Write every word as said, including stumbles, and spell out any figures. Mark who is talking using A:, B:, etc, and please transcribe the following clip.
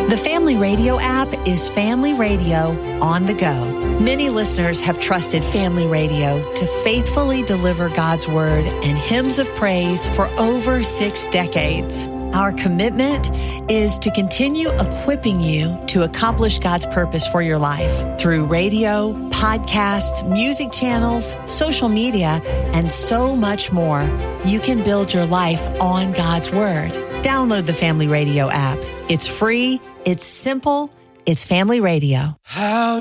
A: The Family Radio app is Family Radio on the go. Many listeners have trusted Family Radio to faithfully deliver God's Word and hymns of praise for over six decades. Our commitment is to continue equipping you to accomplish God's purpose for your life through radio, podcasts, music channels, social media, and so much more. You can build your life on God's Word. Download the Family Radio app. It's free. It's simple. It's Family Radio.
B: How